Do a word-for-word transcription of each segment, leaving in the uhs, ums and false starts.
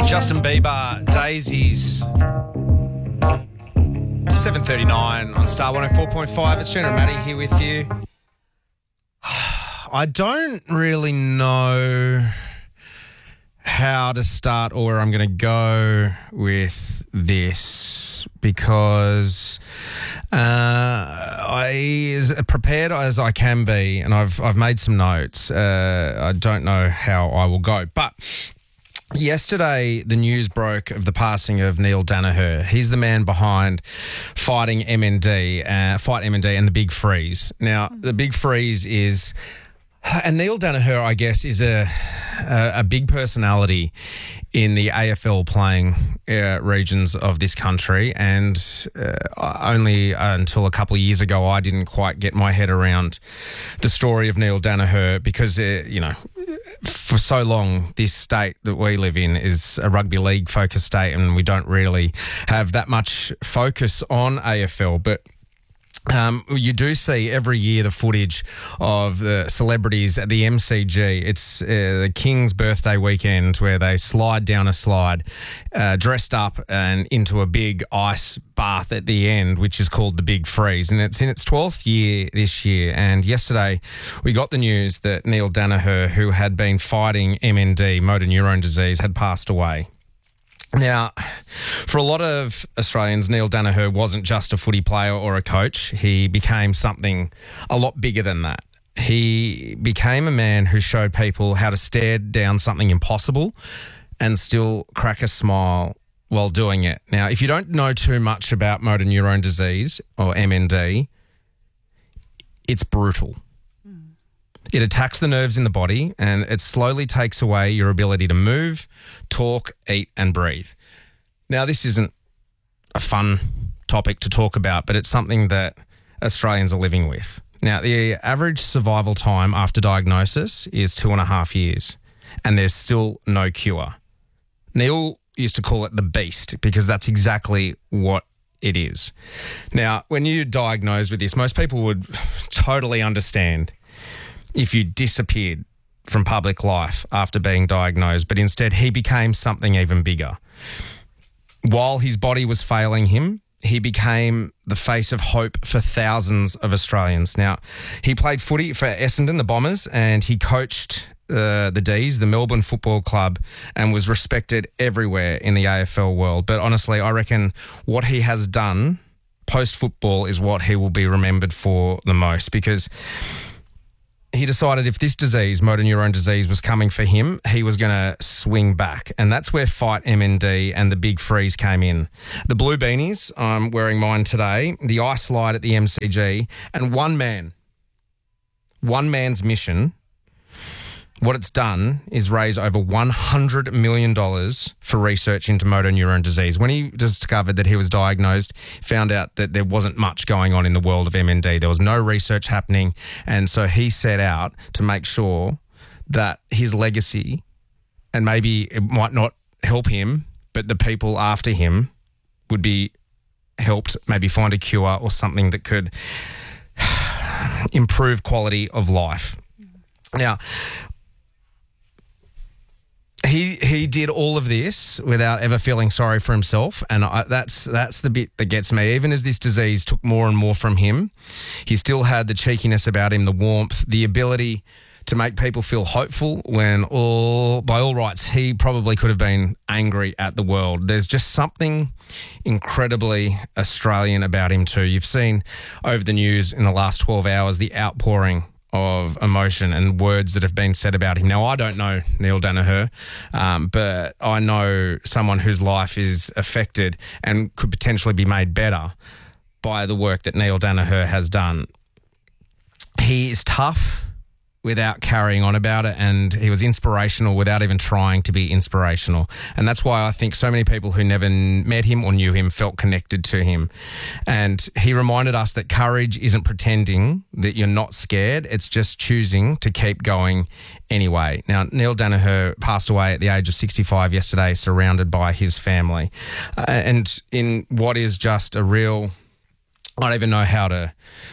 Justin Bieber, Daisies. seven thirty-nine on Star one oh four point five. It's Jenna and Matty here with you. I don't really know how to start or where I'm going to go with this because uh, I, as prepared as I can be, and I've I've made some notes. Uh, I don't know how I will go, but yesterday, the news broke of the passing of Neil Daniher. He's the man behind fighting M N D, uh, Fight M N D and the Big Freeze. Now, the Big Freeze is... And Neil Daniher, I guess, is a, a a big personality in the A F L playing uh, regions of this country, and uh, only until a couple of years ago I didn't quite get my head around the story of Neil Daniher because, uh, you know, for so long this state that we live in is a rugby league focused state and we don't really have that much focus on A F L, but Um, you do see every year the footage of the celebrities at the M C G. It's uh, the King's birthday weekend where they slide down a slide, uh, dressed up and into a big ice bath at the end, which is called the Big Freeze. And it's in its twelfth year this year. And yesterday we got the news that Neil Daniher, who had been fighting M N D, motor neurone disease, had passed away. Now, for a lot of Australians, Neil Daniher wasn't just a footy player or a coach. He became something a lot bigger than that. He became a man who showed people how to stare down something impossible and still crack a smile while doing it. Now, if you don't know too much about motor neurone disease or M N D, it's brutal. It attacks the nerves in the body and it slowly takes away your ability to move, talk, eat and breathe. Now, this isn't a fun topic to talk about, but it's something that Australians are living with. Now, the average survival time after diagnosis is two and a half years and there's still no cure. Neil used to call it the beast because that's exactly what it is. Now, when you're diagnosed with this, most people would totally understand if you disappeared from public life after being diagnosed, but instead he became something even bigger. While his body was failing him, he became the face of hope for thousands of Australians. Now, he played footy for Essendon, the Bombers, and he coached uh, the D's, the Melbourne Football Club, and was respected everywhere in the A F L world. But honestly, I reckon what he has done post-football is what he will be remembered for the most, because he decided if this disease, motor neurone disease, was coming for him, he was going to swing back. And that's where Fight M N D and the Big Freeze came in. The blue beanies, I'm wearing mine today, the ice slide at the M C G, and one man, one man's mission, what it's done is raise over one hundred million dollars for research into motor neurone disease. When he discovered that he was diagnosed, found out that there wasn't much going on in the world of M N D. There was no research happening. And so he set out to make sure that his legacy, and maybe it might not help him, but the people after him would be helped maybe find a cure or something that could improve quality of life. Now, He he did all of this without ever feeling sorry for himself, and I, that's that's the bit that gets me. Even as this disease took more and more from him, he still had the cheekiness about him, the warmth, the ability to make people feel hopeful when all by all rights he probably could have been angry at the world. There's just something incredibly Australian about him too. You've seen over the news in the last twelve hours the outpouring of emotion and words that have been said about him. Now, I don't know Neil Daniher, um, but I know someone whose life is affected and could potentially be made better by the work that Neil Daniher has done. He is tough without carrying on about it, and he was inspirational without even trying to be inspirational. And that's why I think so many people who never met him or knew him felt connected to him. And he reminded us that courage isn't pretending that you're not scared, it's just choosing to keep going anyway. Now, Neil Daniher passed away at the age of sixty-five yesterday, surrounded by his family. Uh, and in what is just a real, I don't even know how to,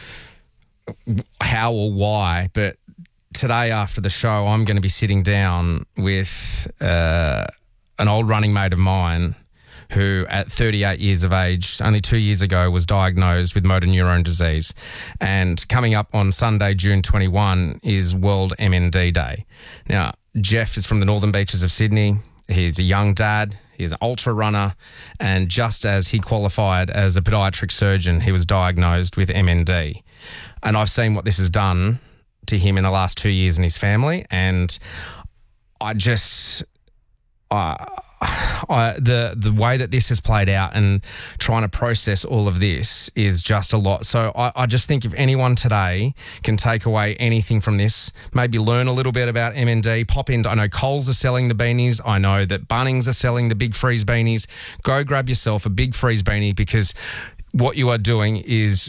how or why, but today after the show, I'm going to be sitting down with uh, an old running mate of mine who at thirty-eight years of age, only two years ago, was diagnosed with motor neurone disease. And coming up on Sunday, June twenty-first, is World M N D Day. Now, Jeff is from the northern beaches of Sydney. He's a young dad. He's an ultra runner. And just as he qualified as a podiatric surgeon, he was diagnosed with M N D. And I've seen what this has done to him in the last two years and his family. And I just... Uh, I, the the way that this has played out and trying to process all of this is just a lot. So I, I just think if anyone today can take away anything from this, maybe learn a little bit about M N D, pop in. I know Coles are selling the beanies. I know that Bunnings are selling the Big Freeze beanies. Go grab yourself a Big Freeze beanie, because what you are doing is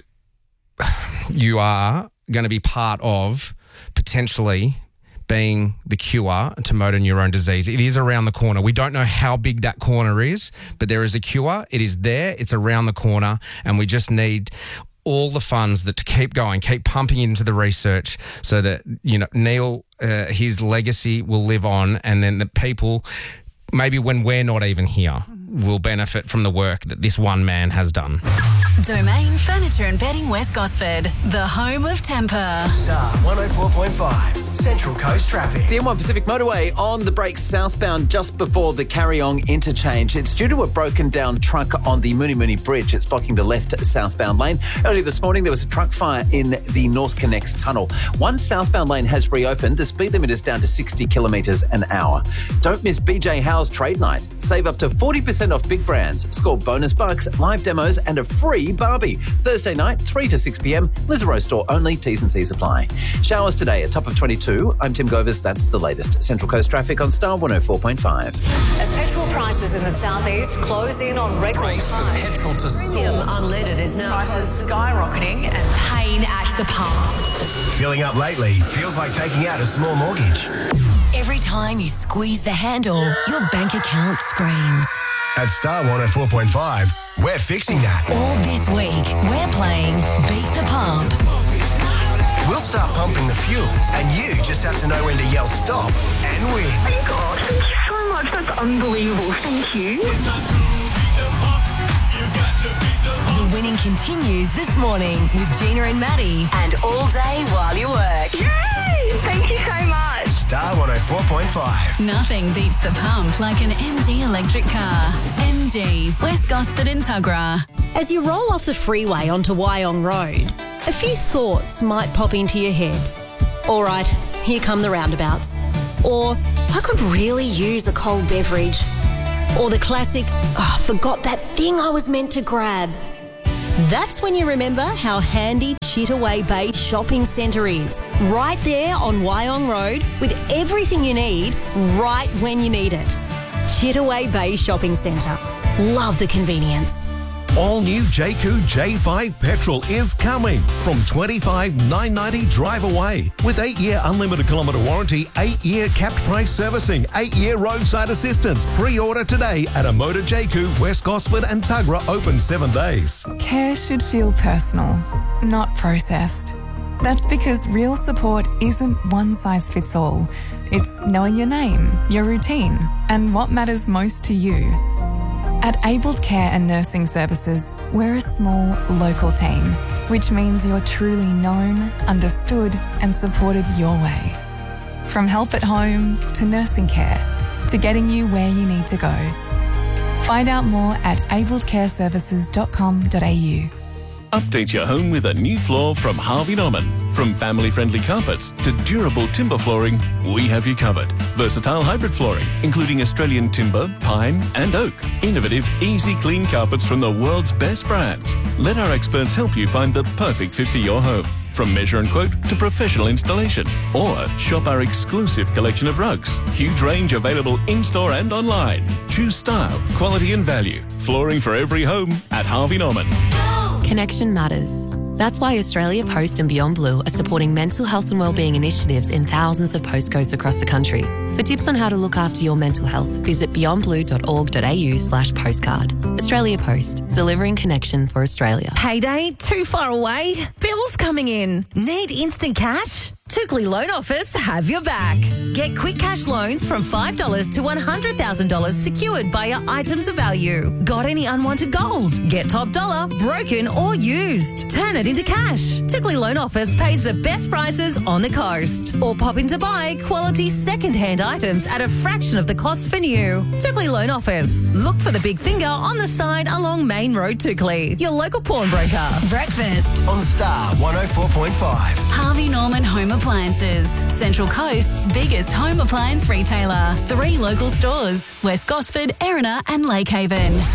you are going to be part of potentially being the cure to motor neurone disease. It is around the corner. We don't know how big that corner is, but there is a cure. It is there. It's around the corner, and we just need all the funds that to keep going, keep pumping into the research so that, you know, Neil, uh, his legacy will live on, and then the people, maybe when we're not even here, will benefit from the work that this one man has done. Domain Furniture and Bedding West Gosford, the home of temper. Star one oh four point five, Central Coast Traffic. The M one Pacific Motorway on the brakes southbound just before the Carryong interchange. It's due to a broken down truck on the Mooney Mooney Bridge. It's blocking the left southbound lane. Earlier this morning, there was a truck fire in the North Connects tunnel. One southbound lane has reopened. The speed limit is down to sixty kilometres an hour. Don't miss B J Howe's Trade Night. Save up to forty percent off big brands. Score bonus bucks, live demos and a free Barbie. Thursday night, three to six p.m. Lizaro store only. T's and C's apply. Showers today at top of twenty-two. I'm Tim Govers. That's the latest. Central Coast Traffic on Star one oh four point five. As petrol prices in the southeast close in on record Race for highs, petrol to premium soar. unleaded is now Prices close. skyrocketing and pain at the pump. Filling up lately feels like taking out a small mortgage. Every time you squeeze the handle, your bank account screams. At Star one oh four point five, we're fixing that. All this week, we're playing Beat the Pump. We'll start pumping the fuel, and you just have to know when to yell stop and win. Oh God, thank you so much. That's unbelievable. Thank you. The winning continues this morning with Gina and Maddie, and all day while you work. Yay! Thank you so much. Star one oh four point five. Nothing beats the pump like an M G electric car. M G, West Gosford and Tuggerah. As you roll off the freeway onto Wyong Road, a few thoughts might pop into your head. All right, here come the roundabouts. Or, I could really use a cold beverage. Or the classic, oh, I forgot that thing I was meant to grab. That's when you remember how handy Chittaway Bay Shopping Centre is. Right there on Wyong Road with everything you need right when you need it. Chittaway Bay Shopping Centre. Love the convenience. All new Jayco J five petrol is coming from twenty-five thousand nine hundred ninety drive away with eight-year unlimited kilometre warranty, eight-year capped price servicing, eight-year roadside assistance. Pre-order today at a Motor Jayco, West Gosford and Tuggerah, open seven days. Care should feel personal, not processed. That's because real support isn't one size fits all. It's knowing your name, your routine, and what matters most to you. At Abled Care and Nursing Services, we're a small, local team, which means you're truly known, understood, and supported your way. From help at home to nursing care to getting you where you need to go. Find out more at abled care services dot com dot a u. Update your home with a new floor from Harvey Norman. From family-friendly carpets to durable timber flooring, we have you covered. Versatile hybrid flooring, including Australian timber, pine and oak. Innovative, easy clean carpets from the world's best brands. Let our experts help you find the perfect fit for your home. From measure and quote to professional installation. Or shop our exclusive collection of rugs. Huge range available in-store and online. Choose style, quality and value. Flooring for every home at Harvey Norman. Connection matters. That's why Australia Post and Beyond Blue are supporting mental health and wellbeing initiatives in thousands of postcodes across the country. For tips on how to look after your mental health, visit beyond blue dot org dot a u slash postcard. Australia Post, delivering connection for Australia. Payday too far away? Bills coming in? Need instant cash? Tookley Loan Office have your back. Get quick cash loans from five dollars to one hundred thousand dollars secured by your items of value. Got any unwanted gold? Get top dollar, broken or used. Turn it into cash. Tookley Loan Office pays the best prices on the coast. Or pop in to buy quality second-hand items at a fraction of the cost for new. Tookley Loan Office. Look for the big finger on the sign along Main Road, Tookley. Your local pawnbroker. Breakfast On Star one oh four point five. Harvey Norman Home Appliances, Central Coast's biggest home appliance retailer. Three local stores, West Gosford, Erina and Lake Haven.